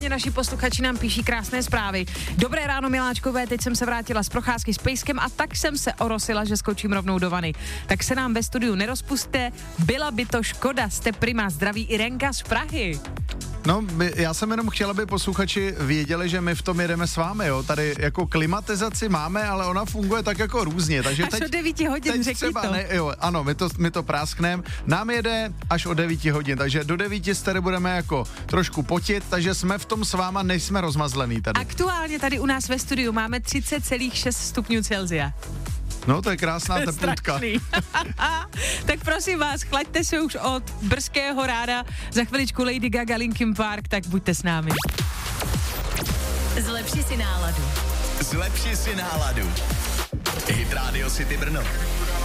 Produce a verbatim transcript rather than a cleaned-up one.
Naši posluchači nám píší krásné zprávy. Dobré ráno, miláčkové, teď jsem se vrátila z procházky s pejskem a tak jsem se orosila, že skočím rovnou do vany. Tak se nám ve studiu nerozpuste, byla by to škoda, jste prima, zdraví Irenka z Prahy. No, my, já jsem jenom chtěl, aby posluchači věděli, že my v tom jedeme s vámi, jo. Tady jako klimatizaci máme, ale ona funguje tak jako různě, takže až teď... Až o devíti hodin, teď řekni třeba to. Ne, jo, ano, my to, my to práskneme. Nám jede až o devíti hodin, takže do devíti s tady budeme jako trošku potit, takže jsme v tom s váma, nejsme rozmazlený tady. Aktuálně tady u nás ve studiu máme třicet celá šest stupňů Celsia. No, to je krásná to je teplutka. Tak prosím vás, chlaďte se už od brzkého rána. Za chviličku Lady Gaga, Linkin Park, tak buďte s námi. Zlepši si náladu. Zlepši si náladu. Hit Radio City Brno.